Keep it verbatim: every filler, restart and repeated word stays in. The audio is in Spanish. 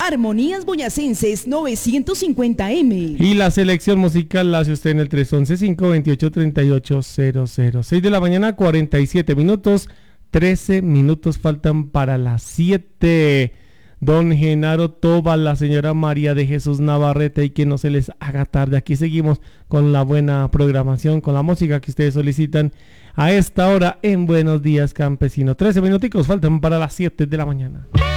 Armonías Boyacenses novecientos cincuenta eme. Y la selección musical la hace usted en el tres once, cinco veintiocho, treinta y ocho cero cero. seis de la mañana, cuarenta y siete minutos. trece minutos faltan para las siete. Don Genaro Toba, la señora María de Jesús Navarrete, y que no se les haga tarde. Aquí seguimos con la buena programación, con la música que ustedes solicitan a esta hora en Buenos Días Campesino. trece minuticos faltan para las siete de la mañana.